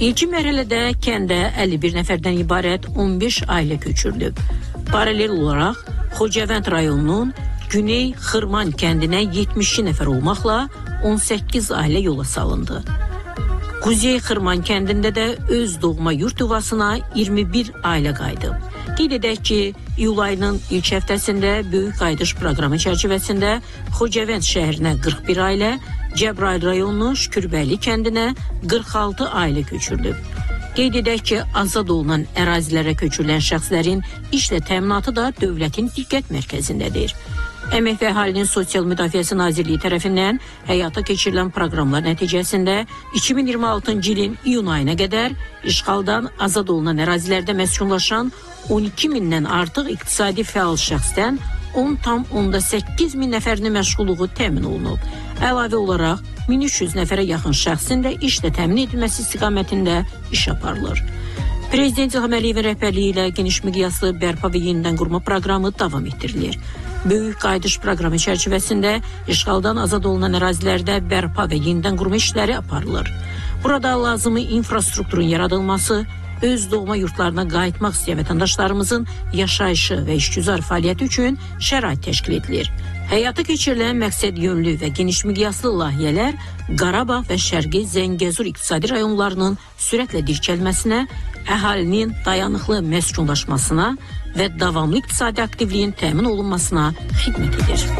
İlkin mərhələdə kəndə 51 nəfərdən ibarət 15 ailə köçürülüb. Paralel olaraq Xocavənd rayonunun Güney Xırman kəndinə 72 nəfər olmaqla 18 ailə yola salındı. Kuzey Xırman kəndində də öz doğma yurt yuvasına 21 ailə qayıdıb. Qeyd edək ki, iyul ayının ilk həftəsində Böyük Qayıdış proqramı çərçivəsində Xocavənd şəhərinə 41 ailə, Cəbrayıl rayonunun Şükürbəyli kəndinə 46 ailə köçürülüb. Qeyd edək ki, azad olunan ərazilərə köçürülən şəxslərin işlə təminatı da dövlətin diqqət mərkəzindədir. Əmək və Əhalinin Sosial Müdafiəsi Nazirliyi tərəfindən həyata keçirilən proqramlar nəticəsində 2026-cı ilin iyun ayına qədər işğaldan azad olunan ərazilərdə məskunlaşan 12 mindən artıq iqtisadi fəal şəxsdən 10,8 min nəfərinin məşğulluğu təmin olunub. Əlavə olaraq 1300 nəfərə yaxın şəxsin də işlə təmin edilməsi istiqamətində iş aparılır. Prezident İlham Əliyevin rəhbərliyi ilə geniş miqyaslı bərpa və yenidən qurma proqramı davam etdirilir. Böyük Qayıdış proqramı çərçivəsində işğaldan azad olunan ərazilərdə bərpa və yenidən qurma işləri aparılır. Burada lazımi infrastrukturun yaradılması, öz doğma yurtlarına qayıtmaq istəyən vətəndaşlarımızın yaşayışı və işgüzar fəaliyyəti üçün şərait təşkil edilir. Həyata keçirilən məqsəd yönlü və geniş miqyaslı layihələr Qarabağ və Şərqi Zəngəzur iqtisadi rayonlarının sürətlə dirçəlməsinə, əhalinin dayanıqlı məskunlaşmasına və davamlı iqtisadi aktivliyin təmin olunmasına xidmət edir.